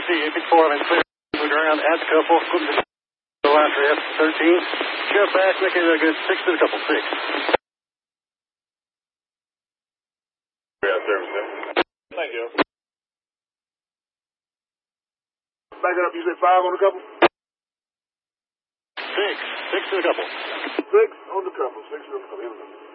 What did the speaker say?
854, I'm in clear. Moving around at the couple. Go after F13. Sheriff back, making it a good 6 to the couple. 6. Yeah, service. Thank you. Back it up, you said 5 on the couple? 6. 6 to the couple. 6 on the couple. 6 on the couple.